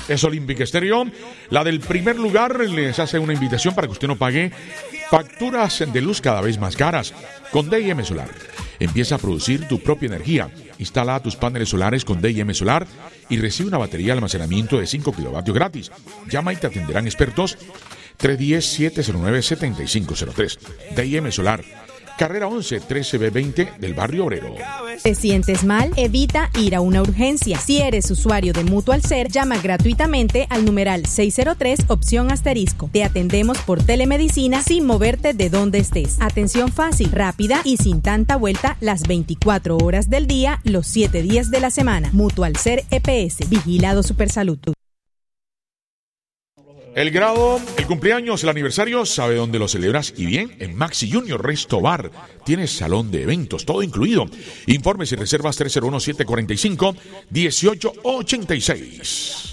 es Olímpica Estéreo. La del primer lugar les hace una invitación para que usted no pague facturas de luz cada vez más caras. Con D&M Solar, empieza a producir tu propia energía. Instala tus paneles solares con D&M Solar y recibe una batería de almacenamiento de 5 kilovatios gratis. Llama y te atenderán expertos. 310-709-7503. D&M Solar. Carrera 11, 13B20 del Barrio Obrero. ¿Te sientes mal? Evita ir a una urgencia. Si eres usuario de Mutual Ser, llama gratuitamente al numeral 603, opción asterisco. Te atendemos por telemedicina sin moverte de donde estés. Atención fácil, rápida y sin tanta vuelta las 24 horas del día, los 7 días de la semana. Mutual Ser EPS, Vigilado Supersalud. El grado, el cumpleaños, el aniversario, ¿sabe dónde lo celebras? Y bien, en Maxi Junior Resto Bar. Tienes salón de eventos, todo incluido. Informes y reservas 301-745-1886.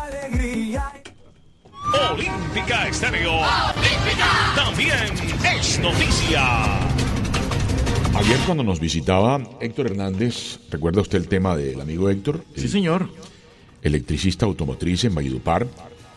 Olímpica Estéreo. Olímpica. También es noticia. Ayer cuando nos visitaba Héctor Hernández, ¿recuerda usted el tema del amigo Héctor? Sí, señor. Electricista automotriz en Valledupar.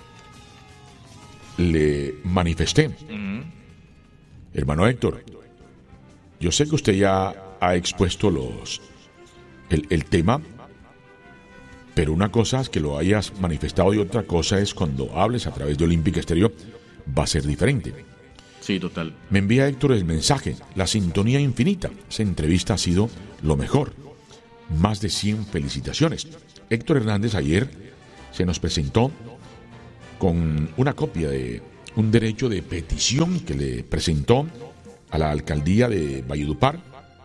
Le manifesté, hermano Héctor, yo sé que usted ya ha expuesto el tema, pero una cosa es que lo hayas manifestado y otra cosa es cuando hables a través de Olímpica Estéreo, va a ser diferente. Sí, total. Me envía Héctor el mensaje, la sintonía infinita. Esa entrevista ha sido lo mejor. Más de 100 felicitaciones. Héctor Hernández ayer se nos presentó con una copia de un derecho de petición que le presentó a la alcaldía de Valledupar,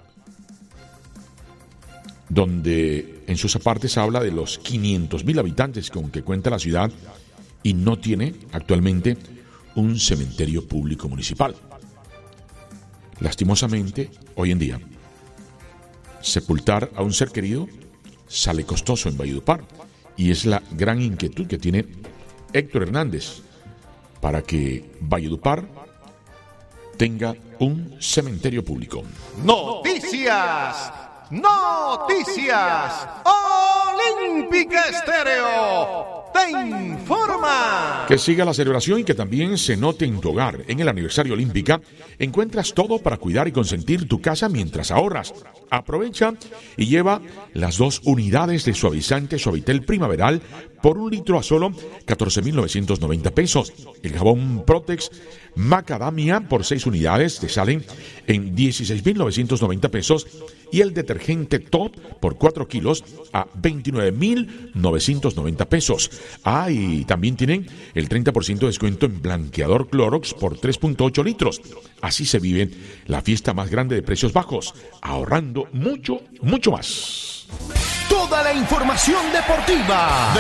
donde en sus apartes habla de los 500,000 habitantes con que cuenta la ciudad y no tiene actualmente un cementerio público municipal. Lastimosamente, hoy en día, sepultar a un ser querido sale costoso en Valledupar y es la gran inquietud que tiene Héctor Hernández para que Valledupar tenga un cementerio público. Noticias, noticias, Olímpica Estéreo te informa. Que siga la celebración y que también se note en tu hogar. En el aniversario Olímpica encuentras todo para cuidar y consentir tu casa mientras ahorras. Aprovecha y lleva las 2 unidades de suavizante Suavitel primaveral por 1 litro a solo 14,990 pesos. El jabón Protex Macadamia por 6 unidades te salen en 16,990 pesos y el detergente Top por 4 kilos a 29,990 pesos. Ah, y también tienen el 30% de descuento en blanqueador Clorox por 3,8 litros. Así se vive la fiesta más grande de precios bajos, ahorrando mucho, mucho más. Toda la información deportiva.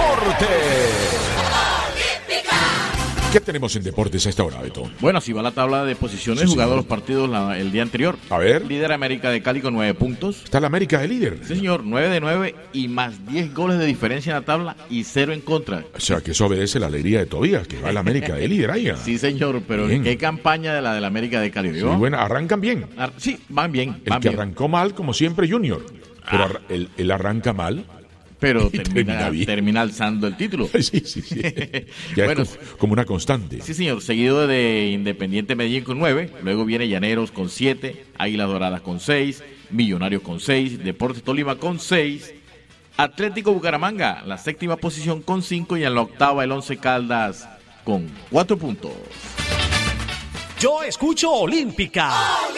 ¿Qué tenemos en deportes a esta hora, Beto? Bueno, así va la tabla de posiciones, Sí, jugados señor. los partidos el día anterior. A ver. Líder América de Cali con 9 puntos. Está la América de líder. Sí, señor, 9 de 9 y más 10 goles de diferencia en la tabla y 0 en contra. O sea, que eso obedece la alegría de Tobías, que va la América de líder ahí. Sí, señor, pero Bien. qué campaña de la América de Cali, Sí, ¿vio? bueno, arrancan bien. Sí, van bien. El van que bien. arrancó mal, como siempre, Junior. Pero él arranca mal. Pero y termina bien. termina alzando el título. Sí. Ya Bueno, es como una constante. Sí, señor, seguido de Independiente Medellín con 9, luego viene Llaneros con 7, Águilas Doradas con 6, Millonarios con 6, Deportes Tolima con 6, Atlético Bucaramanga, la 7ª posición con 5 y en la 8ª el 11 Caldas con 4 puntos. Yo escucho Olímpica.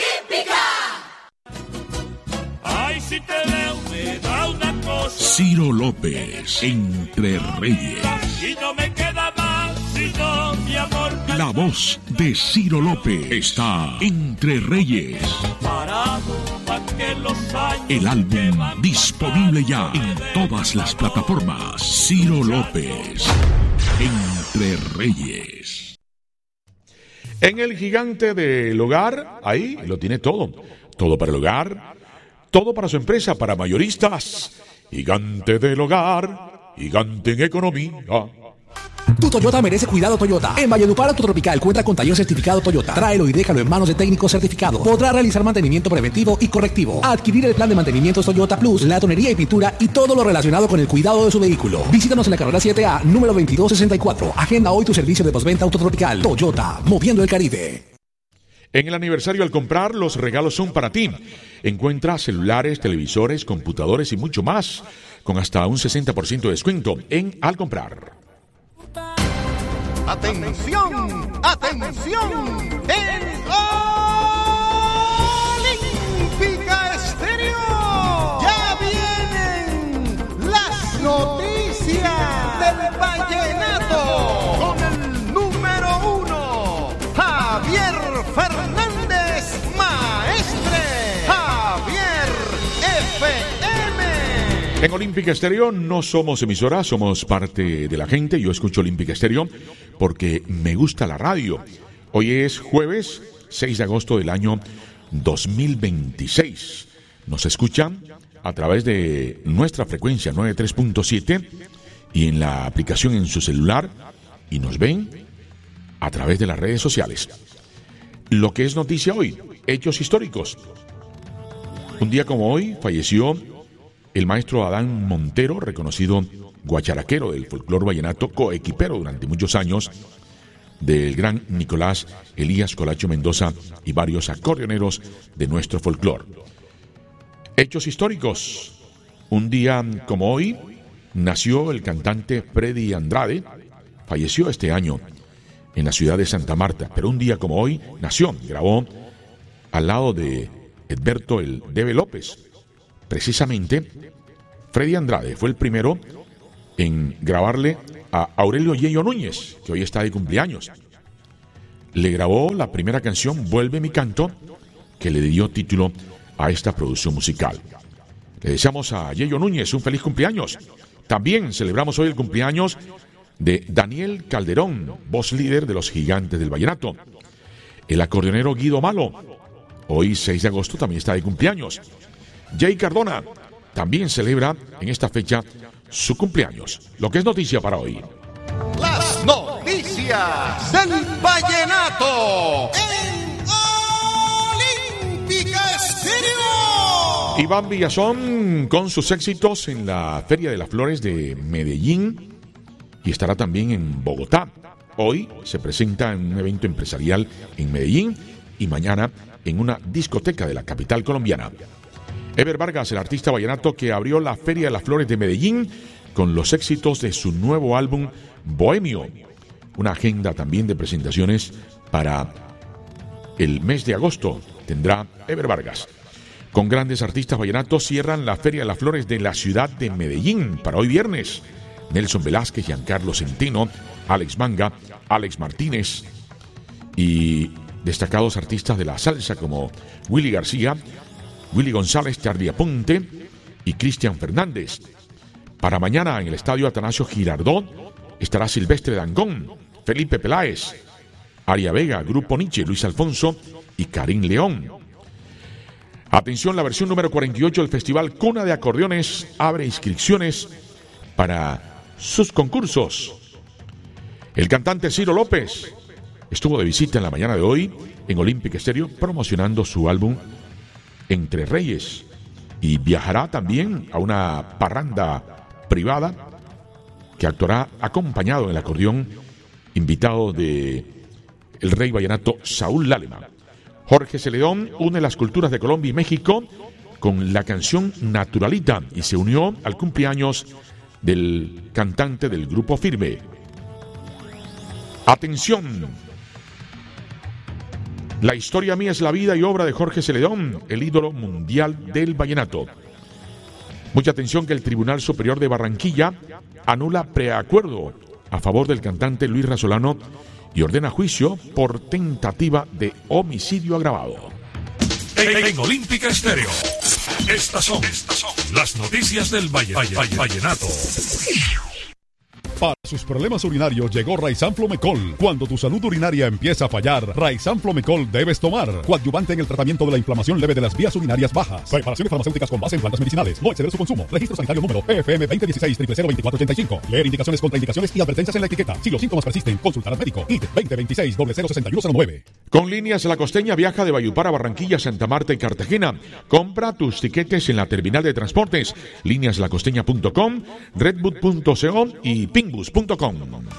Ay, si te veo, me da una cosa. Ciro López, Entre Reyes. Y no me queda más sino mi amor. La voz de Ciro López está Entre Reyes. Parado pa' que los años El álbum disponible ya en todas las plataformas. Ciro López, Entre Reyes. En el gigante del hogar, ahí lo tiene todo. Todo para el hogar, todo para su empresa, para mayoristas. Gigante del hogar, gigante en economía. Tu Toyota merece cuidado Toyota. En Valledupar Autotropical cuenta con taller certificado Toyota. Tráelo y déjalo en manos de técnicos certificados. Podrá realizar mantenimiento preventivo y correctivo. Adquirir el plan de mantenimientos Toyota Plus, la tonería y pintura y todo lo relacionado con el cuidado de su vehículo. Visítanos en la carrera 7A, número 2264. Agenda hoy tu servicio de postventa Autotropical. Toyota, moviendo el Caribe. En el aniversario al comprar, los regalos son para ti. Encuentra celulares, televisores, computadores y mucho más con hasta un 60% de descuento en Al Comprar. ¡Atención! ¡Atención! ¡En Olímpica Estéreo! ¡Ya vienen las noticias del vallenato! Con el número 1, Javier Fernández Maestre. Javier FM. En Olímpica Estéreo no somos emisora, somos parte de la gente. Yo escucho Olímpica Estéreo porque me gusta la radio. Hoy es jueves 6 de agosto del año 2026. Nos escuchan a través de nuestra frecuencia 93.7 y en la aplicación en su celular, y nos ven a través de las redes sociales. Lo que es noticia hoy, hechos históricos. Un día como hoy falleció el maestro Adán Montero, reconocido guacharaquero del folclor vallenato, coequipero durante muchos años del gran Nicolás Elías Colacho Mendoza y varios acordeoneros de nuestro folclor. Hechos históricos. Un día como hoy nació el cantante Freddy Andrade. Falleció este año en la ciudad de Santa Marta, pero un día como hoy nació, grabó al lado de Edberto el Debe López. Precisamente, Freddy Andrade fue el primero en grabarle a Aurelio Yeyo Núñez, que hoy está de cumpleaños. Le grabó la primera canción, Vuelve mi canto, que le dio título a esta producción musical. Le deseamos a Yeyo Núñez un feliz cumpleaños. También celebramos hoy el cumpleaños de Daniel Calderón, voz líder de los Gigantes del Vallenato. El acordeonero Guido Malo, hoy 6 de agosto, también está de cumpleaños. Jay Cardona también celebra en esta fecha su cumpleaños. Lo que es noticia para hoy. Las noticias del vallenato en Olímpica Estéreo. Iván Villazón con sus éxitos en la Feria de las Flores de Medellín y estará también en Bogotá. Hoy se presenta en un evento empresarial en Medellín y mañana en una discoteca de la capital colombiana. Ever Vargas, el artista vallenato que abrió la Feria de las Flores de Medellín con los éxitos de su nuevo álbum Bohemio. Una agenda también de presentaciones para el mes de agosto tendrá Ever Vargas. Con grandes artistas vallenatos cierran la Feria de las Flores de la ciudad de Medellín para hoy viernes. Nelson Velázquez, Giancarlo Centeno, Alex Manga, Alex Martínez y destacados artistas de la salsa como Willy García, Willy González, Charly Aponte y Cristian Fernández. Para mañana en el estadio Atanasio Girardot estará Silvestre Dangond, Felipe Peláez, Aria Vega, Grupo Nietzsche, Luis Alfonso y Karim León. Atención, la versión número 48 del Festival Cuna de Acordeones abre inscripciones para sus concursos. El cantante Ciro López estuvo de visita en la mañana de hoy en Olímpica Estéreo promocionando su álbum Entre Reyes y viajará también a una parranda privada que actuará acompañado en el acordeón invitado de el rey vallenato Saúl Lálema. Jorge Celedón une las culturas de Colombia y México con la canción Naturalita y se unió al cumpleaños del cantante del Grupo Firme. Atención. La historia mía es la vida y obra de Jorge Celedón, el ídolo mundial del vallenato. Mucha atención que el Tribunal Superior de Barranquilla anula preacuerdo a favor del cantante Luis Rasolano y ordena juicio por tentativa de homicidio agravado. En Olímpica Estéreo, estas son las noticias del vallenato. sus problemas urinarios llegó Raizan Flomecol. Cuando tu salud urinaria empieza a fallar, Raizan Flomecol debes tomar. Coadyuvante en el tratamiento de la inflamación leve de las vías urinarias bajas. Preparaciones farmacéuticas con base en plantas medicinales. No exceder su consumo. Registro sanitario número PFM 2016-002485. Leer indicaciones, contraindicaciones y advertencias en la etiqueta. Si los síntomas persisten, consultar al médico. ID 2026-006109. Con Líneas La Costeña viaja de Valledupar a Barranquilla, Santa Marta y Cartagena. Compra tus tiquetes en la terminal de transportes, líneaslacosteña.com, redboot.co y pingbus.com.